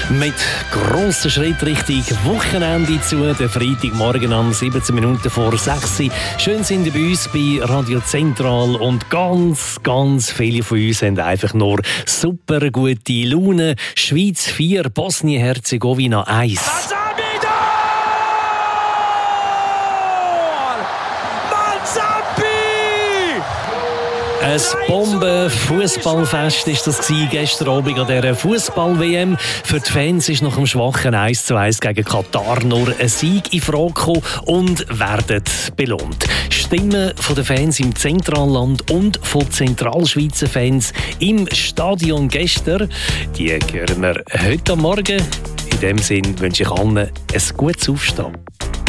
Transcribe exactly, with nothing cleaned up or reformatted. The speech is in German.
Mit grossen Schritt Richtung Wochenende zu. Der Freitagmorgen um siebzehn Minuten vor sechs. Schön sind Sie bei uns bei Radio Zentral und ganz, ganz viele von uns haben einfach nur super gute Laune. Schweiz vier, Bosnien-Herzegowina eins. Ein Bomben-Fußballfest war das gestern Abend an dieser Fußball-W M. Für die Fans ist nach einem schwachen eins zu eins gegen Katar nur ein Sieg in Frage gekommen und werden belohnt. Stimmen von den Fans im Zentralland und von Zentralschweizer Fans im Stadion gestern, die hören wir heute Morgen. In diesem Sinne wünsche ich allen ein gutes Aufstehen.